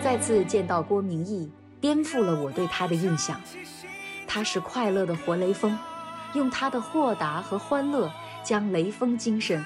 再次见到郭明义，颠覆了我对他的印象。他是快乐的活雷锋，用他的豁达和欢乐将雷锋精神